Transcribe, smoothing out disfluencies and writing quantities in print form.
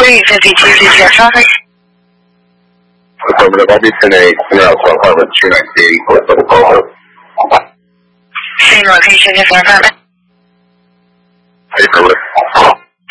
252 is your traffic. Affirmative. I'll be 10-8, apartment 219, St. Same location as your apartment.